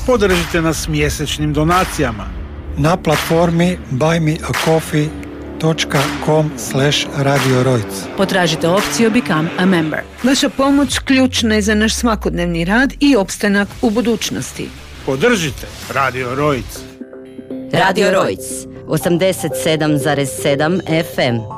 Podržite nas mjesečnim donacijama na platformi buymeacoffee.com/Radio Rojc. Potražite opciju Become a Member. Vaša pomoć ključna je za naš svakodnevni rad i opstanak u budućnosti. Podržite Radio Rojc. Radio Rojc 87,7 FM.